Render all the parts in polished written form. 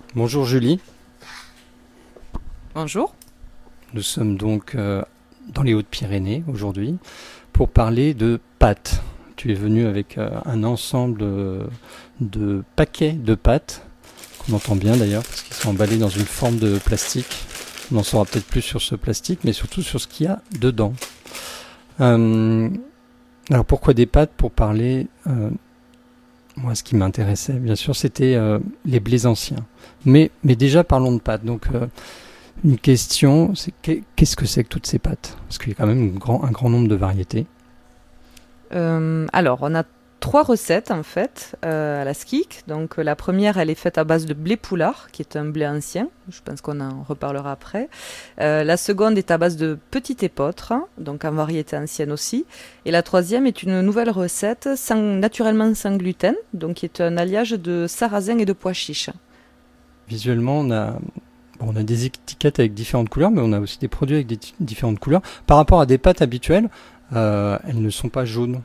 Bonjour Julie, Bonjour. nous sommes donc dans les Hautes-Pyrénées aujourd'hui pour parler de pâtes. Tu es venu avec un ensemble de paquets de pâtes, qu'on entend bien d'ailleurs parce qu'ils sont emballés dans une forme de plastique. On en saura peut-être plus sur ce plastique, mais surtout sur ce qu'il y a dedans. Alors pourquoi des pâtes? Pour parler, moi ce qui m'intéressait bien sûr c'était les blés anciens. Mais déjà parlons de pâtes. Donc une question, c'est qu'est-ce que c'est que toutes ces pâtes? Parce qu'il y a quand même un grand nombre de variétés. Alors, on a 3 recettes en fait à la Skik. Donc, la première, elle est faite à base de blé poulard, qui est un blé ancien. Je pense qu'on en reparlera après. La seconde est à base de petit épeautre, donc en variété ancienne aussi. Et la troisième est une nouvelle recette naturellement sans gluten, donc qui est un alliage de sarrasin et de pois chiches. Visuellement, on a des étiquettes avec différentes couleurs, mais on a aussi des produits avec des différentes couleurs. Par rapport à des pâtes habituelles, elles ne sont pas jaunes.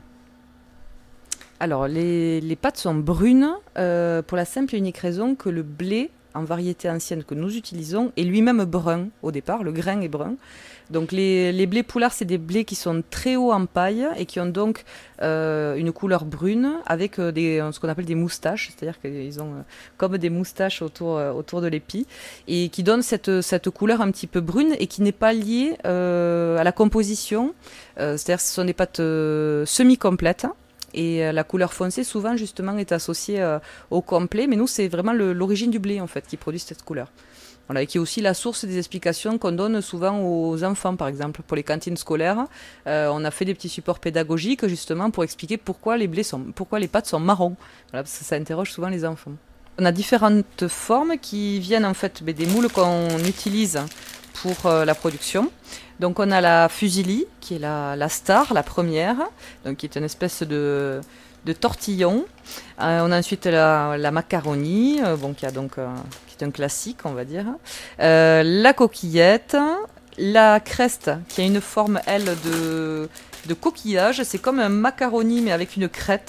Alors, les pâtes sont brunes pour la simple et unique raison que le blé en variété ancienne que nous utilisons est lui-même brun au départ, le grain est brun. Donc les blés poulards, c'est des blés qui sont très hauts en paille et qui ont donc une couleur brune avec ce qu'on appelle des moustaches, c'est-à-dire qu'ils ont comme des moustaches autour de l'épi et qui donnent cette couleur un petit peu brune et qui n'est pas liée à la composition, c'est-à-dire que ce sont des pâtes semi-complètes. Et la couleur foncée, souvent, justement, est associée au complet. Mais nous, c'est vraiment l'origine du blé, en fait, qui produit cette couleur. Voilà, et qui est aussi la source des explications qu'on donne souvent aux enfants, par exemple, pour les cantines scolaires. On a fait des petits supports pédagogiques, justement, pour expliquer pourquoi les pâtes sont marrons. Voilà, parce que ça interroge souvent les enfants. On a différentes formes qui viennent, en fait, des moules qu'on utilise pour la production. Donc on a la fusilli, qui est la star, la première, donc qui est une espèce de tortillon. On a ensuite la macaroni, qui est un classique, on va dire. La coquillette, la creste, qui a une forme, elle, de coquillage. C'est comme un macaroni, mais avec une crête.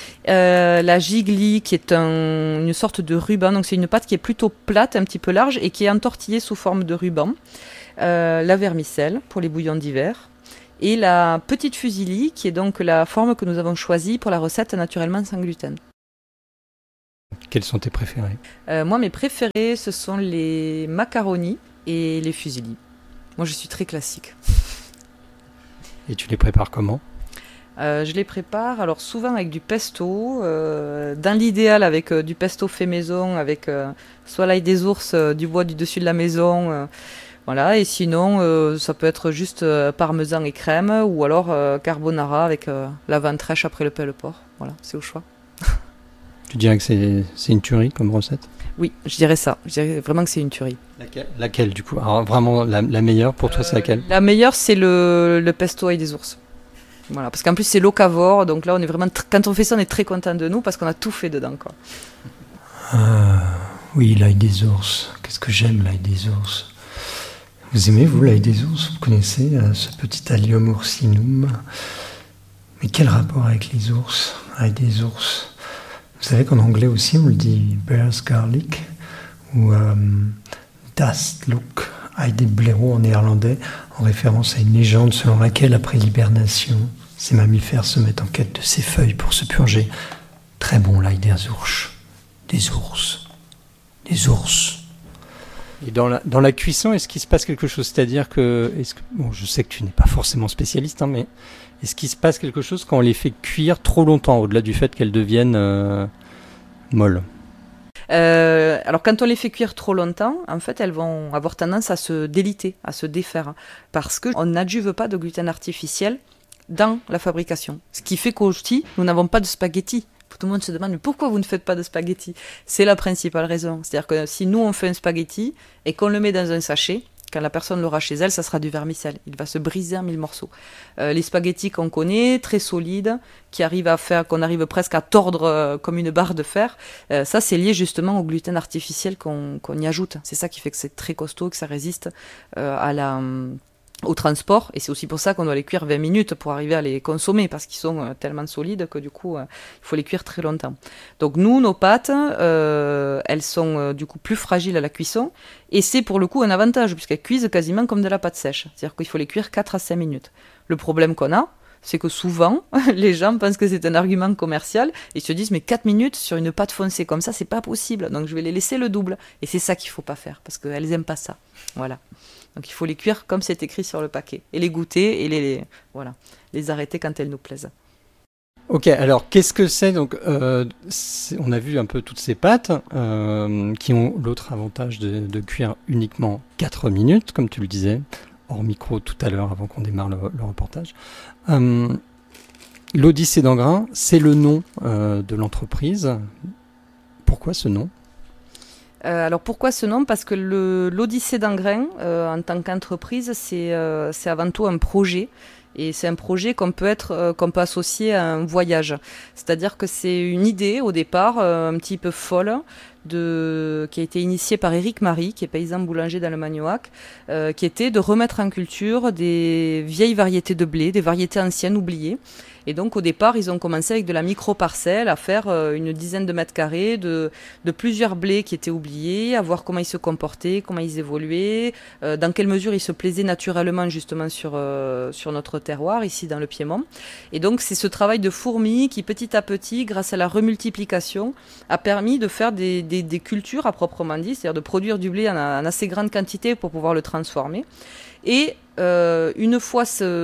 La gigli, qui est une sorte de ruban. Donc c'est une pâte qui est plutôt plate, un petit peu large, et qui est entortillée sous forme de ruban. La vermicelle pour les bouillons d'hiver et la petite fusilli qui est donc la forme que nous avons choisie pour la recette naturellement sans gluten. Quels sont tes préférés? Moi, mes préférés, ce sont les macaronis et les fusilli. Moi, je suis très classique. Et tu les prépares comment? Je les prépare alors souvent avec du pesto, dans l'idéal avec du pesto fait maison, avec soit l'ail des ours du bois du dessus de la maison. Voilà, et sinon, ça peut être juste parmesan et crème, ou alors carbonara avec la ventrèche après le pelle-porc. Voilà, c'est au choix. Tu dirais que c'est une tuerie comme recette? Oui, je dirais ça. Je dirais vraiment que c'est une tuerie. Laquelle du coup? Alors vraiment la meilleure pour toi, c'est laquelle? La meilleure, c'est le pesto ail des ours. Voilà, parce qu'en plus c'est locavore, donc là on est vraiment quand on fait ça, on est très content de nous parce qu'on a tout fait dedans, quoi. Oui, l'ail des ours. Qu'est-ce que j'aime l'ail des ours. Vous aimez, vous, l'ail des ours? Vous connaissez ce petit Allium ursinum? Mais quel rapport avec les ours? Ail des ours. Vous savez qu'en anglais aussi, on le dit bear's garlic ou dast look, ail des blaireaux en néerlandais, en référence à une légende selon laquelle, après l'hibernation, ces mammifères se mettent en quête de ces feuilles pour se purger. Très bon l'ail des ours. Des ours. Des ours. Et dans la cuisson, est-ce qu'il se passe quelque chose? C'est-à-dire que, bon, je sais que tu n'es pas forcément spécialiste, hein, mais est-ce qu'il se passe quelque chose quand on les fait cuire trop longtemps, au-delà du fait qu'elles deviennent molles? Alors quand on les fait cuire trop longtemps, en fait, elles vont avoir tendance à se déliter, à se défaire, parce qu'on n'adjuve pas de gluten artificiel dans la fabrication. Ce qui fait qu'aujourd'hui, nous n'avons pas de spaghettis. Tout le monde se demande mais pourquoi vous ne faites pas de spaghettis? C'est la principale raison. C'est-à-dire que si nous on fait un spaghetti et qu'on le met dans un sachet, quand la personne l'aura chez elle, ça sera du vermicelle. Il va se briser en 1000 morceaux. Les spaghettis qu'on connaît, très solides, qu'on arrive presque à tordre comme une barre de fer, ça c'est lié justement au gluten artificiel qu'on y ajoute. C'est ça qui fait que c'est très costaud, que ça résiste à au transport, et c'est aussi pour ça qu'on doit les cuire 20 minutes pour arriver à les consommer, parce qu'ils sont tellement solides que du coup, il faut les cuire très longtemps. Donc nous, nos pâtes, elles sont du coup plus fragiles à la cuisson, et c'est pour le coup un avantage, puisqu'elles cuisent quasiment comme de la pâte sèche, c'est-à-dire qu'il faut les cuire 4 à 5 minutes. Le problème qu'on a, c'est que souvent, les gens pensent que c'est un argument commercial, et se disent, mais 4 minutes sur une pâte foncée comme ça, c'est pas possible, donc je vais les laisser le double. Et c'est ça qu'il faut pas faire, parce qu'elles aiment pas ça. Voilà. Donc il faut les cuire comme c'est écrit sur le paquet, et les goûter, et les arrêter quand elles nous plaisent. Ok, alors qu'est-ce que c'est donc on a vu un peu toutes ces pâtes qui ont l'autre avantage de cuire uniquement 4 minutes, comme tu le disais, hors micro tout à l'heure avant qu'on démarre le reportage. L'Odyssée d'Angrain, c'est le nom de l'entreprise. Pourquoi ce nom ? Alors pourquoi ce nom ? Parce que l'Odyssée d'Angrain, en tant qu'entreprise, c'est avant tout un projet. Et c'est un projet qu'on peut associer à un voyage. C'est-à-dire que c'est une idée au départ un petit peu folle qui a été initiée par Éric Marie, qui est paysan boulanger dans le Magnoac, qui était de remettre en culture des vieilles variétés de blé, des variétés anciennes oubliées. Et donc au départ, ils ont commencé avec de la micro-parcelle, à faire une dizaine de mètres carrés de plusieurs blés qui étaient oubliés, à voir comment ils se comportaient, comment ils évoluaient, dans quelle mesure ils se plaisaient naturellement justement sur notre terroir, ici dans le Piémont. Et donc c'est ce travail de fourmi qui petit à petit, grâce à la remultiplication, a permis de faire des cultures à proprement dit, c'est-à-dire de produire du blé en assez grande quantité pour pouvoir le transformer. Et une fois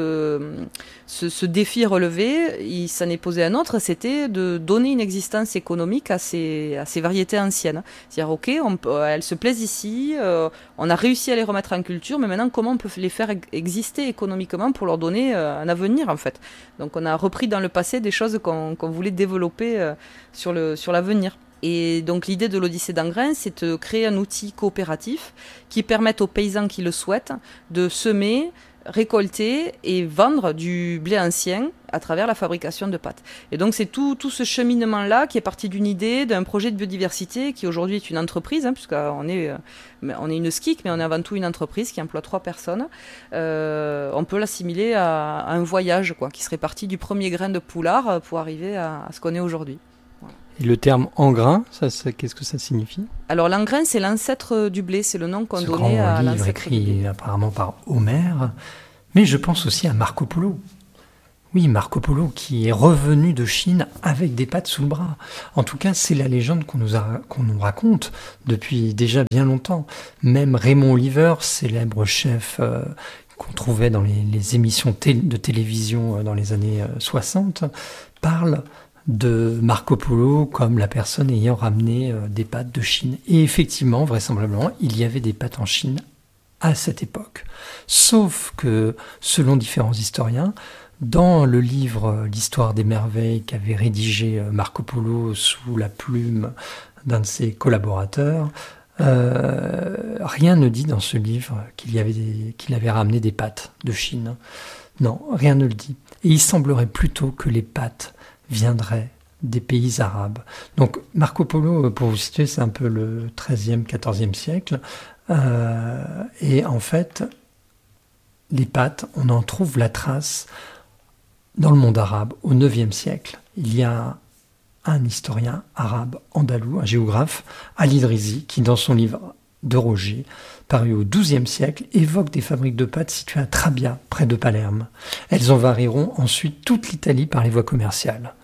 ce défi relevé, il s'en est posé un autre, c'était de donner une existence économique à ces variétés anciennes. C'est-à-dire, ok, elles se plaisent ici, on a réussi à les remettre en culture, mais maintenant, comment on peut les faire exister économiquement pour leur donner un avenir, en fait. Donc, on a repris dans le passé des choses qu'on voulait développer sur l'avenir. Et donc l'idée de l'Odyssée d'Angrain, c'est de créer un outil coopératif qui permette aux paysans qui le souhaitent de semer, récolter et vendre du blé ancien à travers la fabrication de pâtes. Et donc c'est tout ce cheminement-là qui est parti d'une idée, d'un projet de biodiversité qui aujourd'hui est une entreprise, puisqu'on est une SCIC, mais on est avant tout une entreprise qui emploie 3 personnes. On peut l'assimiler à un voyage, qui serait parti du premier grain de poulard pour arriver à ce qu'on est aujourd'hui. Et le terme engrain, qu'est-ce que ça signifie ? Alors l'engrain, c'est l'ancêtre du blé, c'est le nom qu'on donnait à l'ancêtre du blé. Écrit apparemment par Homère, mais je pense aussi à Marco Polo. Oui, Marco Polo qui est revenu de Chine avec des pâtes sous le bras. En tout cas, c'est la légende qu'on nous raconte depuis déjà bien longtemps. Même Raymond Oliver, célèbre chef qu'on trouvait dans les émissions de télévision dans les années 60, parle de Marco Polo comme la personne ayant ramené des pâtes de Chine. Et effectivement, vraisemblablement, il y avait des pâtes en Chine à cette époque. Sauf que, selon différents historiens, dans le livre L'Histoire des merveilles qu'avait rédigé Marco Polo sous la plume d'un de ses collaborateurs, rien ne dit dans ce livre qu'il avait ramené des pâtes de Chine. Non, rien ne le dit. Et il semblerait plutôt que les pâtes viendraient des pays arabes. Donc Marco Polo, pour vous situer, c'est un peu le 13e, 14e siècle. Et en fait, les pâtes, on en trouve la trace dans le monde arabe au 9e siècle. Il y a un historien arabe andalou, un géographe, Al-Idrisi, qui dans son livre de Roger, paru au XIIe siècle, évoque des fabriques de pâtes situées à Trabia, près de Palerme. Elles envahiront ensuite toute l'Italie par les voies commerciales.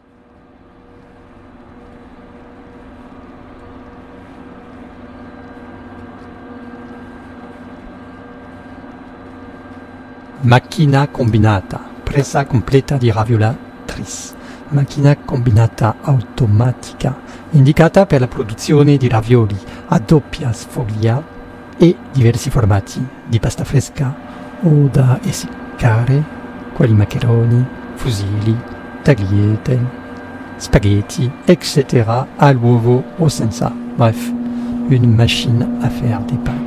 Macchina combinata, presa completa di raviolatrice. Macchina combinata automatica, indicata per la produzione di ravioli a doppia sfoglia e diversi formati di pasta fresca o da essiccare, quali maccheroni, fusilli, tagliate, spaghetti, etc. all'uovo o senza. Bref, une machine à faire des pâtes.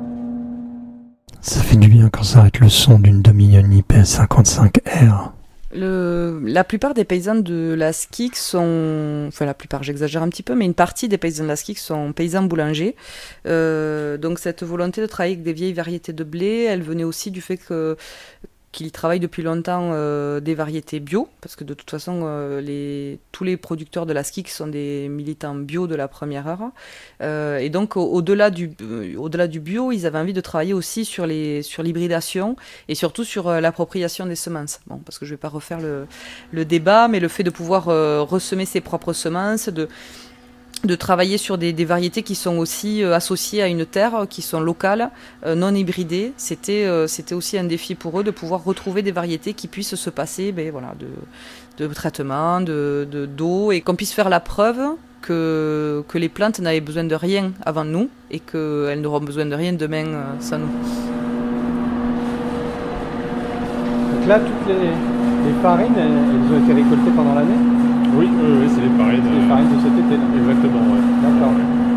Ça fait du bien quand ça arrête le son d'une Dominion IP55R. La plupart des paysans de la Skik sont... Enfin, la plupart, j'exagère un petit peu, mais une partie des paysans de la Skik sont paysans boulangers. Donc cette volonté de travailler avec des vieilles variétés de blé, elle venait aussi du fait qu'ils travaillent depuis longtemps des variétés bio, parce que de toute façon, tous les producteurs de la Skik sont des militants bio de la première heure. Et donc, au-delà du bio, ils avaient envie de travailler aussi sur l'hybridation et surtout sur l'appropriation des semences. Bon, parce que je ne vais pas refaire le débat, mais le fait de pouvoir ressemer ses propres semences, de travailler sur des variétés qui sont aussi associées à une terre, qui sont locales, non hybridées. C'était aussi un défi pour eux de pouvoir retrouver des variétés qui puissent se passer de traitement, d'eau, et qu'on puisse faire la preuve que les plantes n'avaient besoin de rien avant nous et qu'elles n'auront besoin de rien demain sans nous. Donc là, toutes les farines, elles ont été récoltées pendant l'année ? Oui, c'est les farines. C'est les farines de cet été, là. Exactement, ouais. D'accord.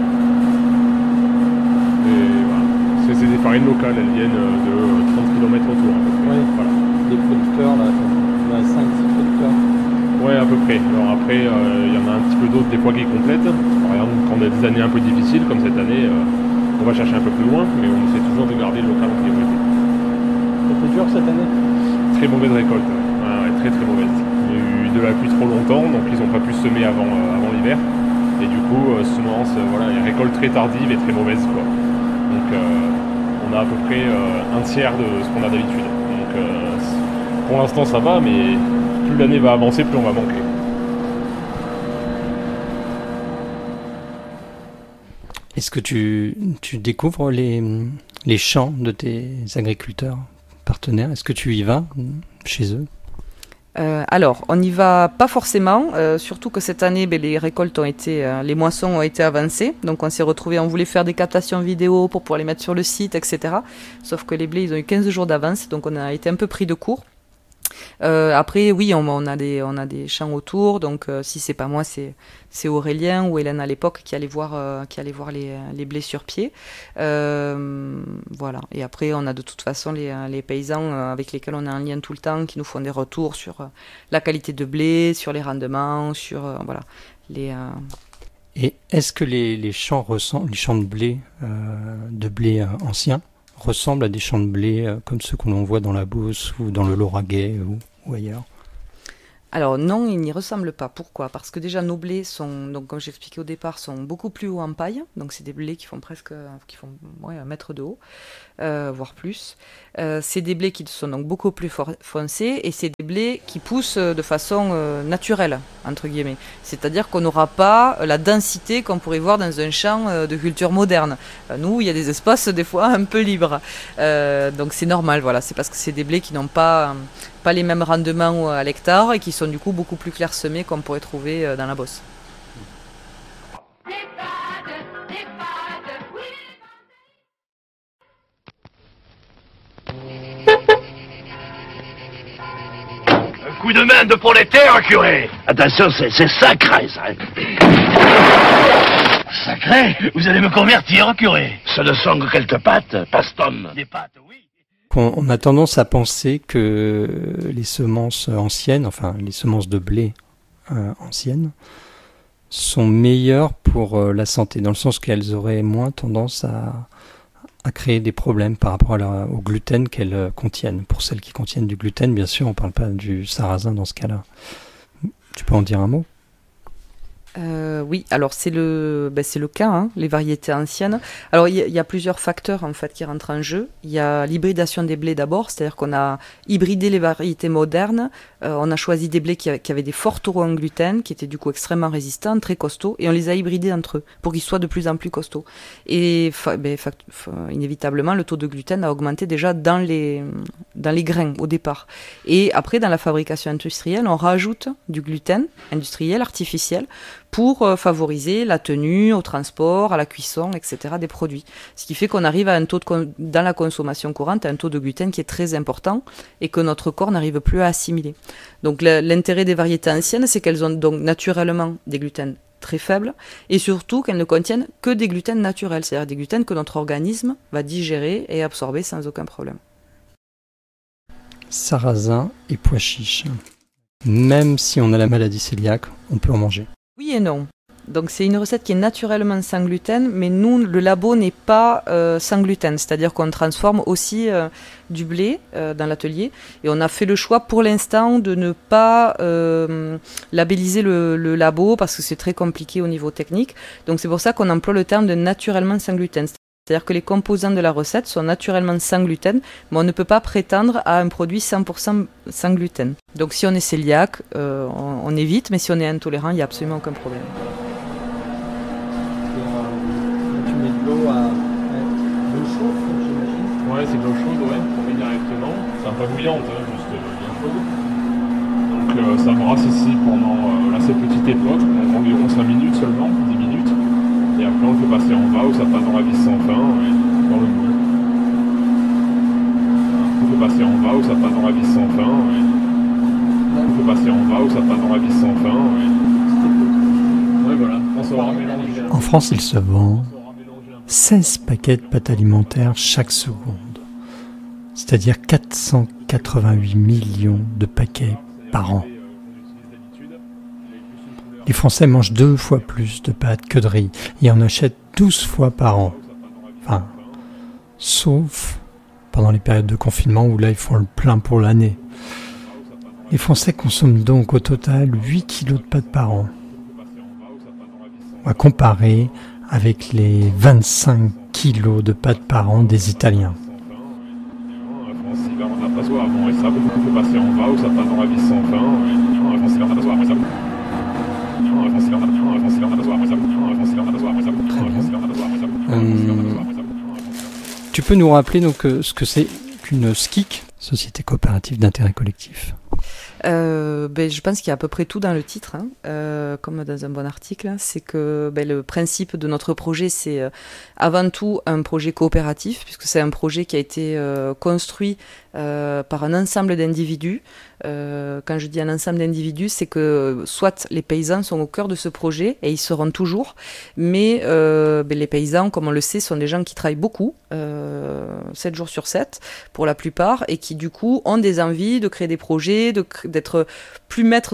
Et voilà. C'est des farines locales, elles viennent de 30 km autour. Oui, voilà. Les producteurs, là, on a 5-6 producteurs. Ouais, à peu près. Alors après, il y en a un petit peu d'autres des fois qui complètent. Par exemple, quand on a des années un peu difficiles, comme cette année, on va chercher un peu plus loin, mais on essaie toujours de garder le local en priorité. C'était dur cette année ? Très mauvaise récolte. Ouais, très très mauvaise. Il y a eu de la pluie trop longtemps, donc ils n'ont pas pu semer avant l'hiver. Et du coup, semence, une récolte très tardive et très mauvaise, quoi. Donc on a à peu près un tiers de ce qu'on a d'habitude. Donc pour l'instant ça va, mais plus l'année va avancer, plus on va manquer. Est-ce que tu découvres les champs de tes agriculteurs partenaires ? Est-ce que tu y vas chez eux ? Alors, on n'y va pas forcément, surtout que cette année, les récoltes les moissons ont été avancées, donc on s'est retrouvés, on voulait faire des captations vidéo pour pouvoir les mettre sur le site, etc. Sauf que les blés, ils ont eu 15 jours d'avance, donc on a été un peu pris de court. Après, oui, on a des champs autour, donc si c'est pas moi, c'est Aurélien ou Hélène à l'époque qui allait voir les blés sur pied. Voilà. Et après, on a de toute façon les paysans avec lesquels on est en lien tout le temps, qui nous font des retours sur la qualité de blé, sur les rendements, sur voilà. Et est-ce que les champs de blé anciens ressemblent à des champs de blé comme ceux qu'on voit dans la Beauce ou dans le Lauragais ou ailleurs ? Alors non, ils n'y ressemblent pas. Pourquoi ? Parce que déjà nos blés sont, donc comme j'expliquais au départ, sont beaucoup plus hauts en paille. Donc c'est des blés qui font 1 mètre de haut, voire plus. C'est des blés qui sont donc beaucoup plus foncés et c'est des blés qui poussent de façon naturelle, entre guillemets. C'est-à-dire qu'on n'aura pas la densité qu'on pourrait voir dans un champ de culture moderne. Nous, il y a des espaces des fois un peu libres. Donc c'est normal, voilà. C'est parce que c'est des blés qui n'ont pas les mêmes rendements à l'hectare et qui sont du coup beaucoup plus clairsemés qu'on pourrait trouver dans la Beauce. Un coup de main de prolétaire, curé. Attention, c'est sacré, ça. Sacré? Vous allez me convertir, curé. Ce ne sont que quelques pâtes, paston. Des pâtes, oui. On a tendance à penser que les semences anciennes, enfin les semences de blé anciennes, sont meilleures pour la santé, dans le sens qu'elles auraient moins tendance à créer des problèmes par rapport au gluten qu'elles contiennent. Pour celles qui contiennent du gluten, bien sûr, on ne parle pas du sarrasin dans ce cas-là. Tu peux en dire un mot ? Oui, alors c'est le cas, hein, les variétés anciennes. Alors il y a plusieurs facteurs en fait qui rentrent en jeu. Il y a l'hybridation des blés d'abord, c'est-à-dire qu'on a hybridé les variétés modernes. On a choisi des blés qui avaient des forts taux en gluten, qui étaient du coup extrêmement résistants, très costauds, et on les a hybridés entre eux pour qu'ils soient de plus en plus costauds. Et inévitablement, le taux de gluten a augmenté déjà dans les grains au départ. Et après, dans la fabrication industrielle, on rajoute du gluten industriel, artificiel, pour favoriser la tenue, au transport, à la cuisson, etc. des produits. Ce qui fait qu'on arrive à un taux dans la consommation courante, à un taux de gluten qui est très important et que notre corps n'arrive plus à assimiler. Donc l'intérêt des variétés anciennes, c'est qu'elles ont donc naturellement des gluten très faibles et surtout qu'elles ne contiennent que des gluten naturels, c'est-à-dire des gluten que notre organisme va digérer et absorber sans aucun problème. Sarrasin et pois chiches. Même si on a la maladie cœliaque, on peut en manger. Oui et non. Donc c'est une recette qui est naturellement sans gluten, mais nous, le labo n'est pas sans gluten, c'est-à-dire qu'on transforme aussi du blé dans l'atelier, et on a fait le choix pour l'instant de ne pas labelliser le labo, parce que c'est très compliqué au niveau technique, donc c'est pour ça qu'on emploie le terme de naturellement sans gluten. C'est-à-dire que les composants de la recette sont naturellement sans gluten, mais on ne peut pas prétendre à un produit 100% sans gluten. Donc si on est cœliaque, on évite, mais si on est intolérant, il n'y a absolument aucun problème. Tu mets de l'eau chaude, j'imagine. Ouais, c'est de l'eau chaude, ouais, on met directement. C'est pas bouillante, juste bien chaude. Donc ça brasse ici pendant cette petite époque, donc environ 5 minutes seulement, 10 minutes. Et après on le fait passer en bas où ça passe dans la vis sans fin, dans le moule. On le fait passer en bas où ça passe dans la vis sans fin. On le fait passer en bas où ça passe dans la vis sans fin. Ouais, voilà, on saura mélanger. En France, il se vend 16 paquets de pâtes alimentaires chaque seconde, c'est-à-dire 488 millions de paquets par an. Les Français mangent 2 fois plus de pâtes que de riz et en achètent 12 fois par an. Enfin, sauf pendant les périodes de confinement où là ils font le plein pour l'année. Les Français consomment donc au total 8 kilos de pâtes par an. On va comparer avec les 25 kilos de pâtes par an des Italiens. Tu peux nous rappeler donc ce que c'est qu'une SCIC, Société coopérative d'intérêt collectif? Je pense qu'il y a à peu près tout dans le titre, comme dans un bon article. C'est que le principe de notre projet, c'est avant tout un projet coopératif, puisque c'est un projet qui a été construit par un ensemble d'individus. Quand je dis un ensemble d'individus, c'est que soit les paysans sont au cœur de ce projet, et ils seront toujours, mais les paysans, comme on le sait, sont des gens qui travaillent beaucoup, 7 jours sur 7 pour la plupart, et qui du coup ont des envies de créer des projets, d'être maîtres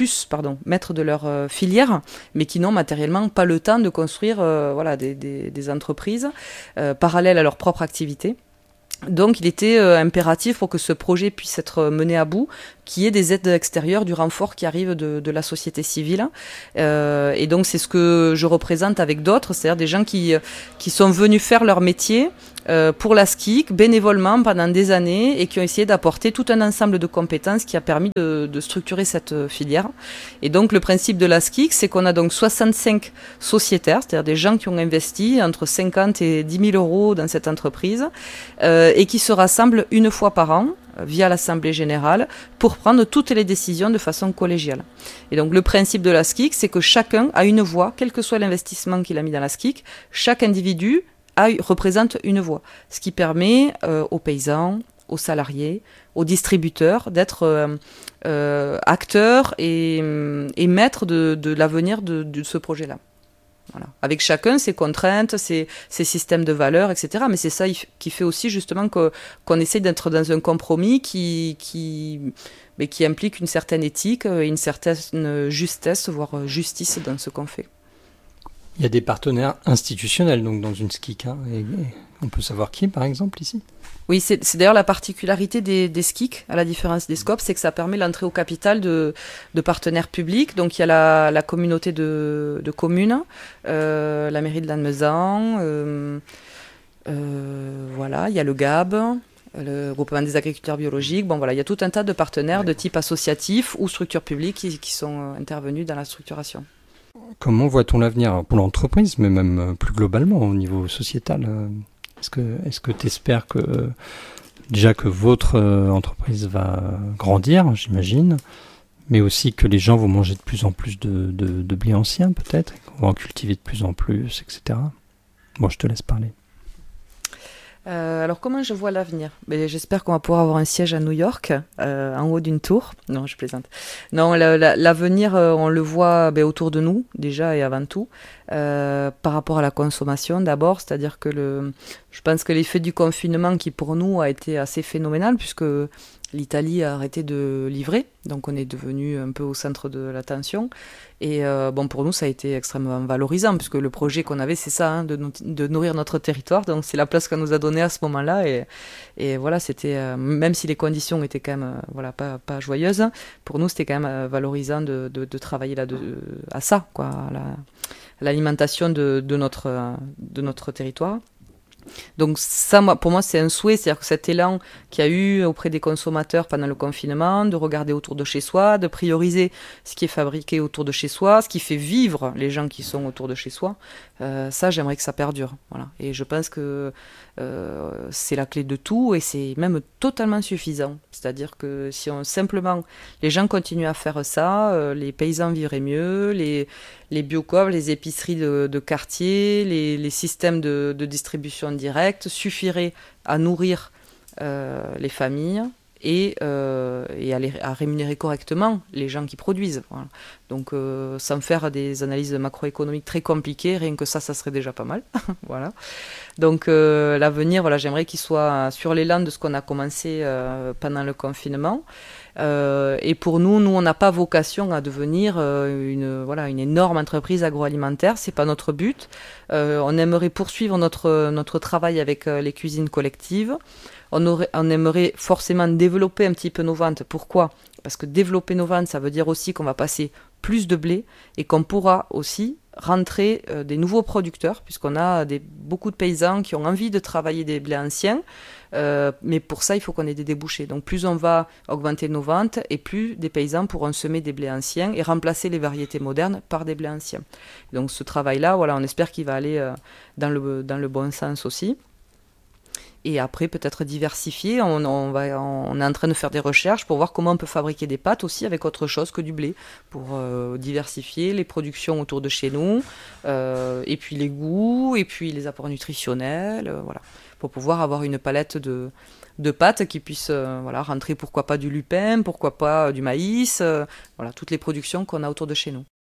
de leur filière, mais qui n'ont matériellement pas le temps de construire des entreprises parallèles à leur propre activité. Donc il était impératif pour que ce projet puisse être mené à bout, qu'il y ait des aides extérieures, du renfort qui arrive de la société civile. Et donc c'est ce que je représente avec d'autres, c'est-à-dire des gens qui sont venus faire leur métier pour la SCIC bénévolement pendant des années et qui ont essayé d'apporter tout un ensemble de compétences qui a permis de structurer cette filière. Et donc le principe de la SCIC, c'est qu'on a donc 65 sociétaires, c'est-à-dire des gens qui ont investi entre 50 et 10 000 euros dans cette entreprise et qui se rassemblent une fois par an via l'Assemblée Générale pour prendre toutes les décisions de façon collégiale. Et donc le principe de la SCIC, c'est que chacun a une voix, quel que soit l'investissement qu'il a mis dans la SCIC, chaque individu représente une voix, ce qui permet aux paysans, aux salariés, aux distributeurs d'être acteurs et maîtres de l'avenir de ce projet-là. Voilà. Avec chacun ses contraintes, ses systèmes de valeurs, etc. Mais c'est ça qui fait aussi justement qu'on essaie d'être dans un compromis qui implique une certaine éthique et une certaine justesse, voire justice dans ce qu'on fait. Il y a des partenaires institutionnels donc dans une SCIC, et on peut savoir qui par exemple ici? Oui, c'est d'ailleurs la particularité des SCIC, à la différence des SCOP, c'est que ça permet l'entrée au capital de partenaires publics. Donc il y a la communauté de communes, la mairie de Lannemezan, il y a le GAB, le groupement des agriculteurs biologiques. Il y a tout un tas de partenaires de type associatif ou structures publiques qui sont intervenus dans la structuration. Comment voit-on l'avenir pour l'entreprise, mais même plus globalement au niveau sociétal? Est-ce que tu espères que votre entreprise va grandir, j'imagine, mais aussi que les gens vont manger de plus en plus de blé ancien peut-être, qu'on va en cultiver de plus en plus, etc. Bon, je te laisse parler. Alors comment je vois l'avenir? J'espère qu'on va pouvoir avoir un siège à New York, en haut d'une tour. Non, je plaisante. Non, l'avenir, on le voit autour de nous, déjà et avant tout, par rapport à la consommation d'abord, c'est-à-dire que je pense que l'effet du confinement qui pour nous a été assez phénoménal, puisque l'Italie a arrêté de livrer, donc on est devenu un peu au centre de l'attention. Et pour nous, ça a été extrêmement valorisant, puisque le projet qu'on avait, c'est ça, de nourrir notre territoire. Donc c'est la place qu'on nous a donnée à ce moment-là. Et voilà, c'était, même si les conditions étaient quand même pas joyeuses, pour nous, c'était quand même valorisant de travailler à ça, quoi, à l'alimentation de notre territoire. Donc ça, pour moi, c'est un souhait, c'est-à-dire que cet élan qu'il y a eu auprès des consommateurs pendant le confinement, de regarder autour de chez soi, de prioriser ce qui est fabriqué autour de chez soi, ce qui fait vivre les gens qui sont autour de chez soi, ça, j'aimerais que ça perdure. Voilà. Et je pense que c'est la clé de tout et c'est même totalement suffisant. C'est-à-dire que si simplement les gens continuent à faire ça, les paysans vivraient mieux, les biocoop, les épiceries de quartier, les systèmes de distribution directe suffiraient à nourrir les familles et à rémunérer correctement les gens qui produisent. Voilà. Donc sans faire des analyses macroéconomiques très compliquées, rien que ça serait déjà pas mal. Voilà. Donc l'avenir, voilà, j'aimerais qu'il soit sur l'élan de ce qu'on a commencé pendant le confinement. Et pour nous, on n'a pas vocation à devenir une énorme entreprise agroalimentaire. C'est pas notre but. On aimerait poursuivre notre travail avec les cuisines collectives. On aimerait forcément développer un petit peu nos ventes. Pourquoi ? Parce que développer nos ventes, ça veut dire aussi qu'on va passer plus de blé et qu'on pourra aussi rentrer des nouveaux producteurs, puisqu'on a beaucoup de paysans qui ont envie de travailler des blés anciens, mais pour ça, il faut qu'on ait des débouchés. Donc plus on va augmenter nos ventes, et plus des paysans pourront semer des blés anciens et remplacer les variétés modernes par des blés anciens. Donc ce travail-là, voilà, on espère qu'il va aller dans le bon sens aussi. Et après, peut-être diversifier. On est en train de faire des recherches pour voir comment on peut fabriquer des pâtes aussi avec autre chose que du blé, pour diversifier les productions autour de chez nous, et puis les goûts, et puis les apports nutritionnels, voilà, pour pouvoir avoir une palette de pâtes qui puissent rentrer, pourquoi pas du lupin, pourquoi pas du maïs, voilà, toutes les productions qu'on a autour de chez nous.